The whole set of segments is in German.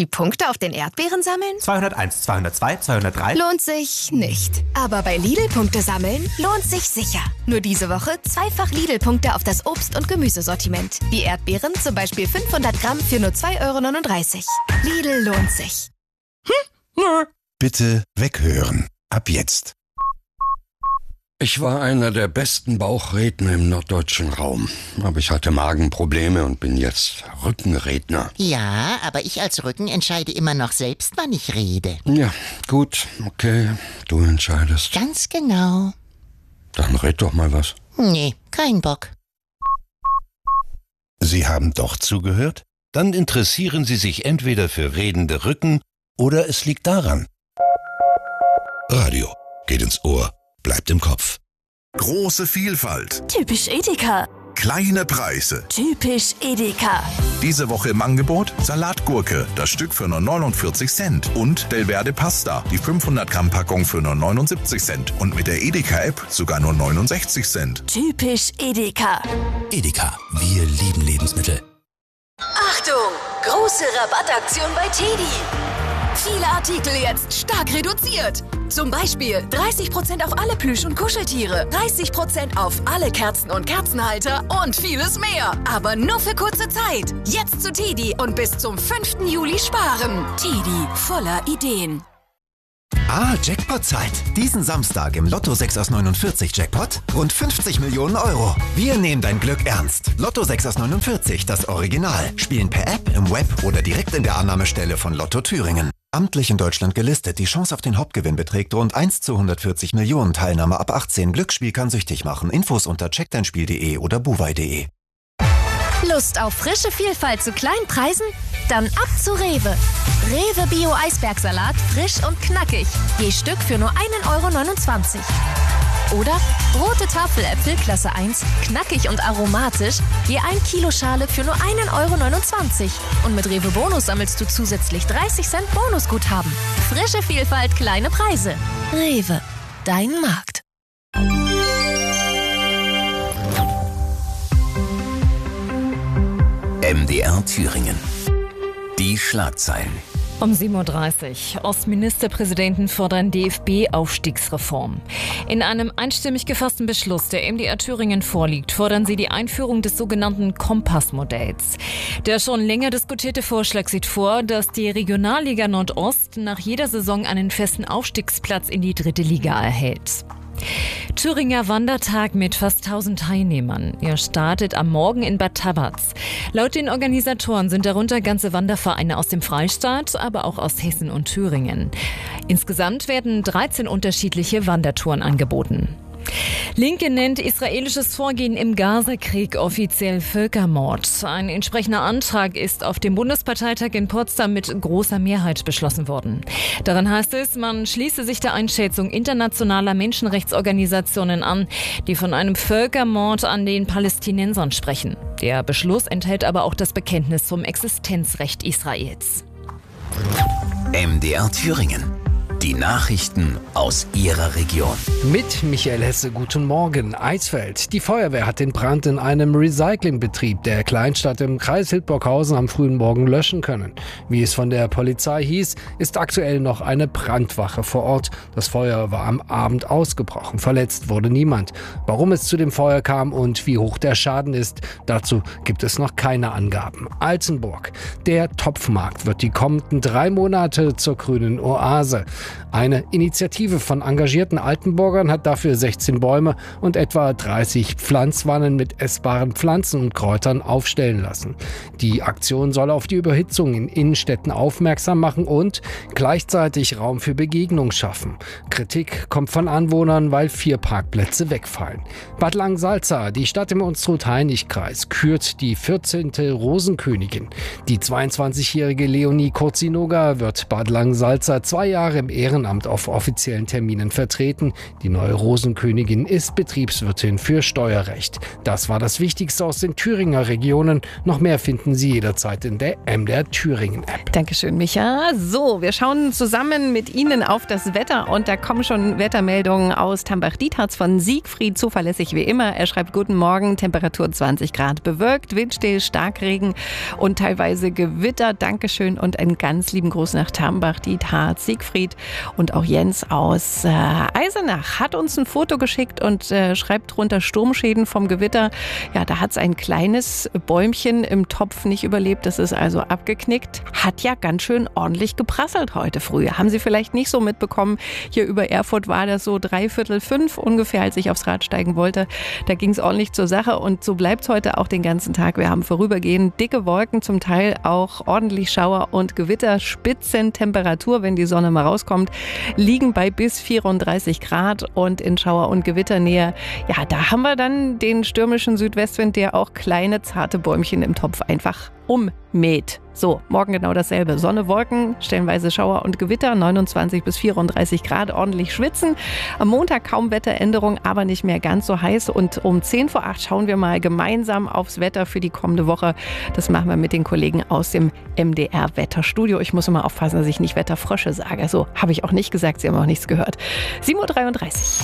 Die Punkte auf den Erdbeeren sammeln? 201, 202, 203. Lohnt sich nicht. Aber bei Lidl Punkte sammeln lohnt sich sicher. Nur diese Woche zweifach Lidl-Punkte auf das Obst- und Gemüsesortiment. Die Erdbeeren zum Beispiel 500 Gramm für nur 2,39 €. Lidl lohnt sich. Bitte weghören. Ab jetzt. Ich war einer der besten Bauchredner im norddeutschen Raum. Aber ich hatte Magenprobleme und bin jetzt Rückenredner. Ja, aber ich als Rücken entscheide immer noch selbst, wann ich rede. Ja, gut, okay, du entscheidest. Ganz genau. Dann red doch mal was. Nee, kein Bock. Sie haben doch zugehört? Dann interessieren Sie sich entweder für redende Rücken oder es liegt daran. Radio geht ins Ohr, bleibt im Kopf. Große Vielfalt, Typisch Edeka. kleine Preise. Typisch Edeka. Diese Woche im Angebot Salatgurke, das Stück für nur 49 Cent. Und Delverde Pasta, die 500 Gramm Packung für nur 79 Cent. Und mit der Edeka-App sogar nur 69 Cent. Typisch Edeka. Edeka, wir lieben Lebensmittel. Achtung! Große Rabattaktion bei Teddy. Viele Artikel jetzt stark reduziert. Zum Beispiel 30% auf alle Plüsch- und Kuscheltiere, 30% auf alle Kerzen und Kerzenhalter und vieles mehr. Aber nur für kurze Zeit. Jetzt zu Teddy und bis zum 5. Juli sparen. Teddy, voller Ideen. Jackpot-Zeit. Diesen Samstag im Lotto 6 aus 49 Jackpot rund 50 Millionen Euro. Wir nehmen dein Glück ernst. Lotto 6 aus 49, das Original. Spielen per App, im Web oder direkt in der Annahmestelle von Lotto Thüringen. Amtlich in Deutschland gelistet. Die Chance auf den Hauptgewinn beträgt rund 1 zu 140 Millionen. Teilnahme ab 18. Glücksspiel kann süchtig machen. Infos unter checkdeinspiel.de oder buwei.de. Lust auf frische Vielfalt zu kleinen Preisen? Dann ab zu Rewe. Rewe Bio Eisbergsalat, frisch und knackig. Je Stück für nur 1,29 €. Oder rote Tafeläpfel Klasse 1, knackig und aromatisch, je 1 Kilo Schale für nur 1,29 €. Und mit Rewe Bonus sammelst du zusätzlich 30 Cent Bonusguthaben. Frische Vielfalt, kleine Preise. Rewe, dein Markt. MDR Thüringen. Die Schlagzeilen. Um 7:30 Uhr. Ostministerpräsidenten fordern DFB-Aufstiegsreform. In einem einstimmig gefassten Beschluss, der MDR Thüringen vorliegt, fordern sie die Einführung des sogenannten Kompassmodells. Der schon länger diskutierte Vorschlag sieht vor, dass die Regionalliga Nordost nach jeder Saison einen festen Aufstiegsplatz in die 3. Liga erhält. Thüringer Wandertag mit fast 1000 Teilnehmern. Er startet am Morgen in Bad Tabatz. Laut den Organisatoren sind darunter ganze Wandervereine aus dem Freistaat, aber auch aus Hessen und Thüringen. Insgesamt werden 13 unterschiedliche Wandertouren angeboten. Linke nennt israelisches Vorgehen im Gaza-Krieg offiziell Völkermord. Ein entsprechender Antrag ist auf dem Bundesparteitag in Potsdam mit großer Mehrheit beschlossen worden. Darin heißt es, man schließe sich der Einschätzung internationaler Menschenrechtsorganisationen an, die von einem Völkermord an den Palästinensern sprechen. Der Beschluss enthält aber auch das Bekenntnis zum Existenzrecht Israels. MDR Thüringen. Die Nachrichten aus Ihrer Region. Mit Michael Hesse, guten Morgen. Eisfeld. Die Feuerwehr hat den Brand in einem Recyclingbetrieb der Kleinstadt im Kreis Hildburghausen am frühen Morgen löschen können. Wie es von der Polizei hieß, ist aktuell noch eine Brandwache vor Ort. Das Feuer war am Abend ausgebrochen. Verletzt wurde niemand. Warum es zu dem Feuer kam und wie hoch der Schaden ist, dazu gibt es noch keine Angaben. Altenburg. Der Topfmarkt wird die kommenden 3 Monate zur grünen Oase. Eine Initiative von engagierten Altenburgern hat dafür 16 Bäume und etwa 30 Pflanzwannen mit essbaren Pflanzen und Kräutern aufstellen lassen. Die Aktion soll auf die Überhitzung in Innenstädten aufmerksam machen und gleichzeitig Raum für Begegnung schaffen. Kritik kommt von Anwohnern, weil 4 Parkplätze wegfallen. Bad Langensalza, die Stadt im Unstrut-Hainich-Kreis, kürt die 14. Rosenkönigin. Die 22-jährige Leonie Kurzinoga wird Bad Langensalza 2 Jahre im Ehrenamt auf offiziellen Terminen vertreten. Die neue Rosenkönigin ist Betriebswirtin für Steuerrecht. Das war das Wichtigste aus den Thüringer Regionen. Noch mehr finden Sie jederzeit in der MDR Thüringen App. Dankeschön, Micha. So, wir schauen zusammen mit Ihnen auf das Wetter und da kommen schon Wettermeldungen aus Tambach-Dietharz von Siegfried, zuverlässig wie immer. Er schreibt: Guten Morgen, Temperatur 20 Grad, bewölkt, windstill, Starkregen und teilweise Gewitter. Dankeschön und einen ganz lieben Gruß nach Tambach-Dietharz. Siegfried und auch Jens aus Eisenach hat uns ein Foto geschickt und schreibt drunter: Sturmschäden vom Gewitter. Ja, da hat es ein kleines Bäumchen im Topf nicht überlebt. Das ist also abgeknickt. Hat ja ganz schön ordentlich geprasselt heute früh. Haben Sie vielleicht nicht so mitbekommen. Hier über Erfurt war das so 4:45 ungefähr, als ich aufs Rad steigen wollte. Da ging es ordentlich zur Sache und so bleibt es heute auch den ganzen Tag. Wir haben vorübergehend dicke Wolken, zum Teil auch ordentlich Schauer und Gewitter. Spitzentemperatur, wenn die Sonne mal rauskommt, liegen bei bis 34 Grad und in Schauer- und Gewitternähe. Ja, da haben wir dann den stürmischen Südwestwind, der auch kleine, zarte Bäumchen im Topf einfach ummäht. So, morgen genau dasselbe. Sonne, Wolken, stellenweise Schauer und Gewitter, 29 bis 34 Grad, ordentlich schwitzen. Am Montag kaum Wetteränderung, aber nicht mehr ganz so heiß. Und um 10 vor 8 schauen wir mal gemeinsam aufs Wetter für die kommende Woche. Das machen wir mit den Kollegen aus dem MDR-Wetterstudio. Ich muss immer aufpassen, dass ich nicht Wetterfrösche sage. So, habe ich auch nicht gesagt, Sie haben auch nichts gehört. 7:33 Uhr.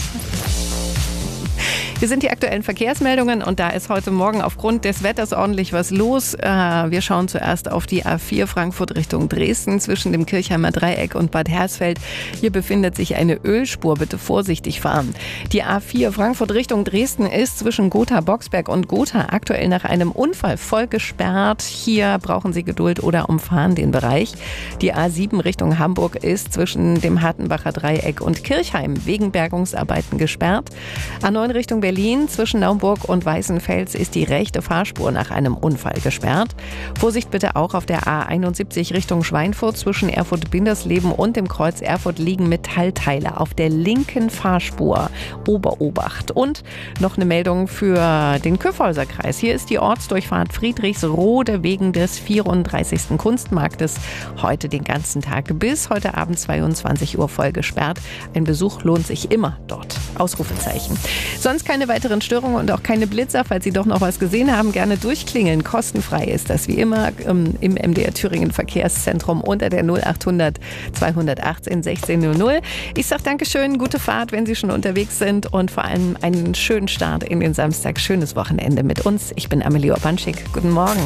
Wir sind die aktuellen Verkehrsmeldungen und da ist heute Morgen aufgrund des Wetters ordentlich was los. Wir schauen zuerst auf die A4 Frankfurt Richtung Dresden zwischen dem Kirchheimer Dreieck und Bad Hersfeld. Hier befindet sich eine Ölspur, bitte vorsichtig fahren. Die A4 Frankfurt Richtung Dresden ist zwischen Gotha-Boxberg und Gotha aktuell nach einem Unfall voll gesperrt. Hier brauchen Sie Geduld oder umfahren den Bereich. Die A7 Richtung Hamburg ist zwischen dem Hartenbacher Dreieck und Kirchheim wegen Bergungsarbeiten gesperrt. A9 Richtung Berlin zwischen Naumburg und Weißenfels ist die rechte Fahrspur nach einem Unfall gesperrt. Vorsicht bitte auch auf der A71 Richtung Schweinfurt zwischen Erfurt-Bindersleben und dem Kreuz Erfurt liegen Metallteile auf der linken Fahrspur. Obacht. Und noch eine Meldung für den Kyffhäuser-Kreis. Hier ist die Ortsdurchfahrt Friedrichsrode wegen des 34. Kunstmarktes heute den ganzen Tag bis heute Abend 22 Uhr voll gesperrt. Ein Besuch lohnt sich immer dort. Ausrufezeichen. Sonst keine weiteren Störungen und auch keine Blitzer. Falls Sie doch noch was gesehen haben, gerne durchklingeln. Kostenfrei ist das wie immer im MDR Thüringen Verkehrszentrum unter der 0800 218 1600. Ich sage Dankeschön, gute Fahrt, wenn Sie schon unterwegs sind und vor allem einen schönen Start in den Samstag. Schönes Wochenende mit uns. Ich bin Amelie Opanschik. Guten Morgen.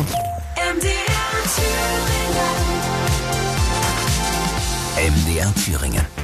MDR Thüringen.